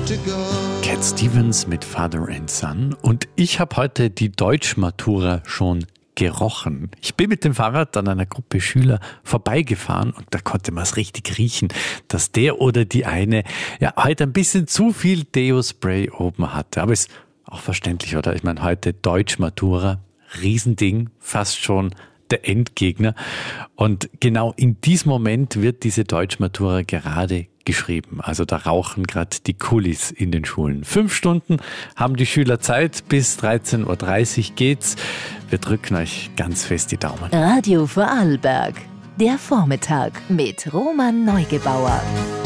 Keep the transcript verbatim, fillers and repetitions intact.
to go. Cat Stevens mit Father and Son. Und ich habe heute die Deutschmatura schon gerochen. Ich bin mit dem Fahrrad an einer Gruppe Schüler vorbeigefahren und da konnte man es richtig riechen, dass der oder die eine ja heute ein bisschen zu viel Deo-Spray oben hatte. Aber ist auch verständlich, oder? Ich meine, heute Deutschmatura, Riesending, fast schon der Endgegner. Und genau in diesem Moment wird diese Deutschmatura gerade geschrieben. Also da rauchen gerade die Kulis in den Schulen. Fünf Stunden haben die Schüler Zeit, bis dreizehn Uhr dreißig geht's. Wir drücken euch ganz fest die Daumen. Radio Vorarlberg, der Vormittag mit Roman Neugebauer.